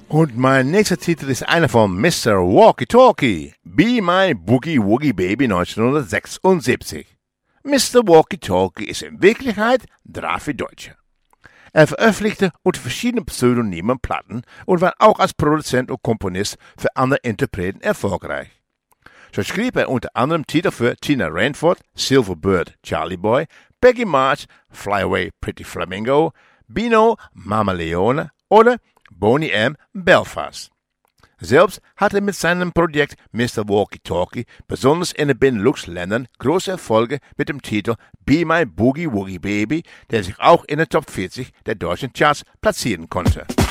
Und mein nächster Titel ist einer von Mr. Walkie Talkie, Be My Boogie Woogie Baby 1976. Mr. Walkie Talkie ist in Wirklichkeit Drafi-Deutscher. Er veröffentlichte unter verschiedenen Pseudonymen Platten und war auch als Produzent und Komponist für andere Interpreten erfolgreich. So schrieb er unter anderem Titel für Tina Rainford, Silverbird, Charlie Boy, Peggy March, Fly Away Pretty Flamingo, Bino, Mama Leone oder Boney M. Belfast. Selbst hat er mit seinem Projekt Mr. Walkie Talkie besonders in den Benelux-Ländern große Erfolge mit dem Titel Be My Boogie Woogie Baby, der sich auch in den Top 40 der deutschen Charts platzieren konnte.